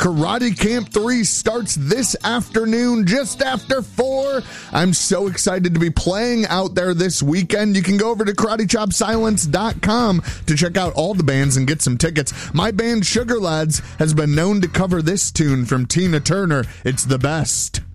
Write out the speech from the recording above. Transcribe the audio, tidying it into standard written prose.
Karate Camp 3 starts this afternoon, just after 4. I'm so excited to be playing out there this weekend. You can go over to KarateChopSilence.com to check out all the bands and get some tickets. My band, Sugar Lads, has been known to cover this tune from Tina Turner. It's the best.